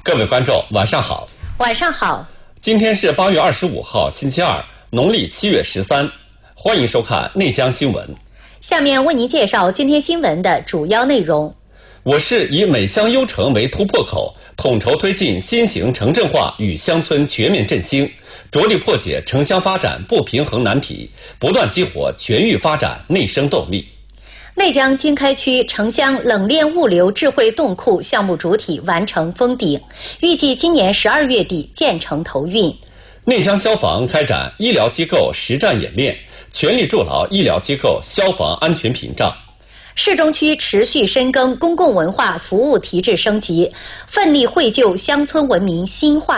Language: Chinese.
各位观众，晚上好。 晚上好。 今天是8月25号，星期二，农历7月13。欢迎收看内江新闻。 下面为您介绍今天新闻的主要内容。 我市以美乡优城为突破口，统筹推进新型城镇化与乡村全面振兴，着力破解城乡发展不平衡难题，不断激活全域发展内生动力。 内江经开区城乡冷链物流智慧冻库项目主体完成封顶，预计今年12月底建成投运。 内江消防开展医疗机构实战演练，全力筑牢医疗机构消防安全屏障。 市中区持续深耕公共文化服务提质升级，奋力绘就乡村文明新画